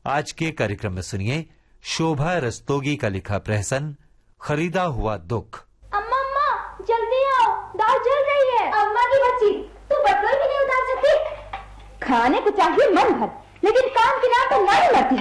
आज के कार्यक्रम में सुनिए शोभा रस्तोगी का लिखा प्रहसन खरीदा हुआ दुख। अम्मा अम्मा जल्दी आओ, दाल जल रही है। अम्मा की बच्ची, तू बटुआ भी नहीं उतार सकती? खाने को चाहिए मन भर, लेकिन काम की नाम पर नहीं मरती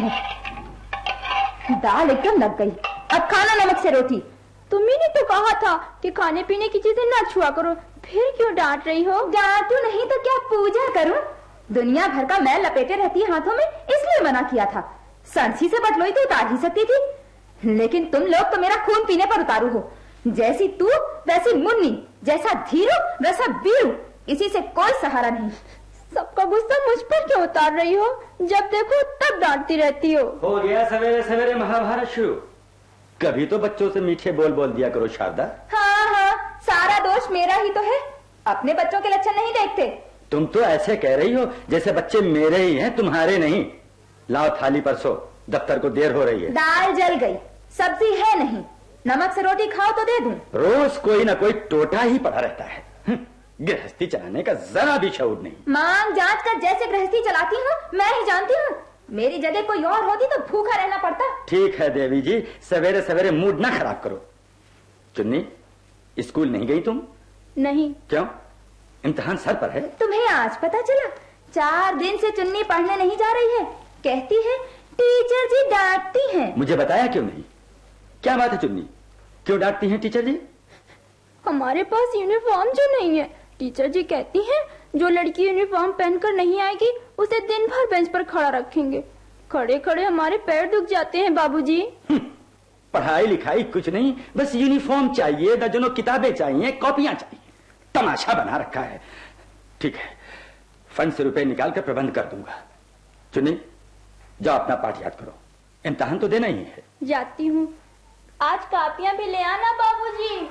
है। दाल एकदम लग गई, अब खाना नमक से रोटी। तुम्ही ने तो कहा था कि खाने पीने की चीजें ना छुआ करो, फिर क्यों डांट रही हो? डांटू नहीं तो क्या पूजा करूं? दुनिया भर का मैल लपेटे रहती है हाथों में, इसलिए मना किया था। सांसी से बटलोई तो उतार ही सकती थी, लेकिन तुम लोग तो मेरा खून पीने पर उतारू हो। जैसी तू वैसी मुन्नी, जैसा धीरू वैसा बीरू, इसी से कोई सहारा नहीं। सबका गुस्सा मुझ पर क्यों उतार रही हो? जब देखो तब डांटती रहती हो गया सवेरे सवेरे महाभारत शुरू। कभी तो बच्चों से मीठे बोल बोल दिया करो शारदा। हाँ, सारा दोष मेरा ही तो है। अपने बच्चों के लक्षण नहीं देखते। तुम तो ऐसे कह रही हो जैसे बच्चे मेरे ही हैं, तुम्हारे नहीं। लाओ थाली परसो, दफ्तर को देर हो रही है। दाल जल गई, सब्जी है नहीं, नमक से रोटी खाओ तो दे दूं। रोज कोई ना कोई टोटा ही पड़ा रहता है। गृहस्थी चलाने का जरा भी शऊर नहीं। मांग जांच कर जैसे गृहस्थी चलाती हूँ मैं ही जानती हूँ। मेरी जगह कोई और होती तो भूखा रहना पड़ता। ठीक है देवी जी, सवेरे सवेरे मूड ना खराब करो। चुन्नी, स्कूल नहीं गई तुम? नहीं। क्यों? इम्तिहान सर पर है। तुम्हें आज पता चला? 4 दिन से चुन्नी पढ़ने नहीं जा रही है। कहती है टीचर जी डांटती हैं। मुझे बताया क्यों नहीं? क्या बात है चुन्नी, क्यों डांटती हैं टीचर जी? हमारे पास यूनिफॉर्म जो नहीं है, टीचर जी कहती हैं जो लड़की यूनिफॉर्म पहनकर नहीं आएगी उसे दिन भर बेंच पर खड़ा रखेंगे। खड़े खड़े हमारे पैर दुख जाते हैं बाबूजी। पढ़ाई लिखाई कुछ नहीं, बस यूनिफॉर्म चाहिए, दर्जनों किताबें चाहिए, कॉपियां चाहिए। तमाशा बना रखा है। ठीक है, फंड से रुपए निकाल कर प्रबंध कर दूंगा। चुन्नी, जाओ अपना पाठ याद करो, इम्तिहान तो देना ही है। जाती हूँ। आज कापियां भी ले आना बाबूजी।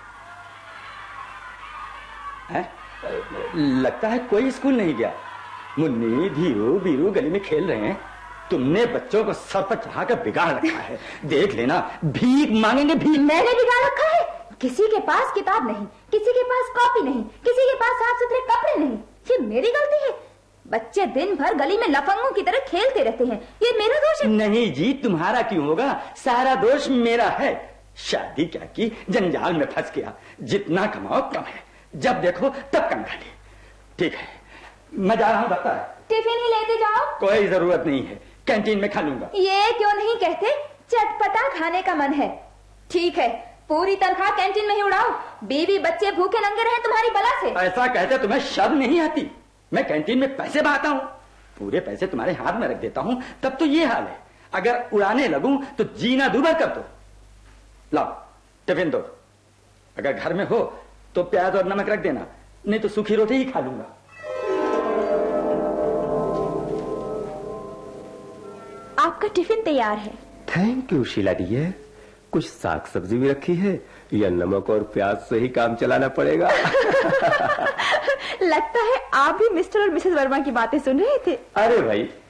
लगता है कोई स्कूल नहीं गया। मुन्नी, धीरू, बीरू गली में खेल रहे हैं। तुमने बच्चों को सर पर चढ़ाकर बिगाड़ रखा है। देख लेना, भीख मांगेंगे भीख। मैंने बिगाड़ रखा है? किसी के पास किताब नहीं, किसी के पास कॉपी नहीं, किसी के पास साफ सुथरे कपड़े नहीं। ये मेरी गलती है? बच्चे दिन भर गली में लफंगों की तरह खेलते रहते हैं, ये मेरा दोष है? नहीं जी, तुम्हारा क्यों होगा? सारा दोष मेरा है। शादी क्या की, जंजाल में फंस गया। जितना कमाओ कम है, जब देखो तब कंगाली। ठीक है, मैं जा रहा हूँ दफ्तर। टिफिन ही लेते जाओ। कोई जरूरत नहीं है, कैंटीन में खा लूंगा। ये क्यों नहीं कहते चटपटा खाने का मन है? ठीक है, पूरी तनख्वाह कैंटीन में ही उड़ाओ। बीवी बच्चे भूखे नंगे रहे तुम्हारी बला से। ऐसा कहते तुम्हें शर्म नहीं आती? मैं कैंटीन में पैसे बहाता हूँ, पूरे पैसे तुम्हारे हाथ में रख देता हूँ, तब तो ये हाल है। अगर उड़ाने लगूं तो जीना दूभर कर दो। लाओ टिफिन दो, अगर घर में हो तो प्याज और नमक रख देना, नहीं तो सूखी रोटी ही खा लूंगा। आपका टिफिन तैयार है। Thank you Sheila dear. कुछ साग सब्जी भी रखी है या नमक और प्याज से ही काम चलाना पड़ेगा? लगता है आप भी मिस्टर और मिसेस वर्मा की बातें सुन रहे थे। अरे भाई,